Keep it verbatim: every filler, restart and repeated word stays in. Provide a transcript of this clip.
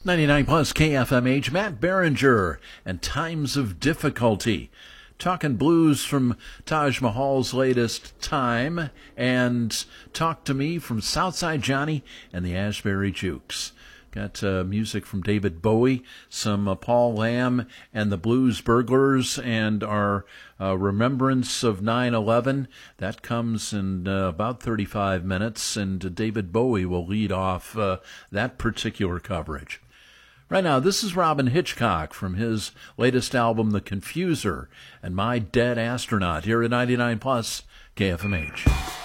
ninety-nine plus K F M H, Matt Berenger and Times of Difficulty. Talking blues from Taj Mahal's latest Time, and Talk to Me from Southside Johnny and the Asbury Jukes. Got uh, music from David Bowie, some uh, Paul Lamb and the Blues Burglars, and our uh, Remembrance of nine eleven. That comes in uh, about thirty-five minutes, and uh, David Bowie will lead off uh, that particular coverage. Right now, this is Robin Hitchcock from his latest album, The Confuser, and My Dead Astronaut, here at ninety-nine plus K F M H.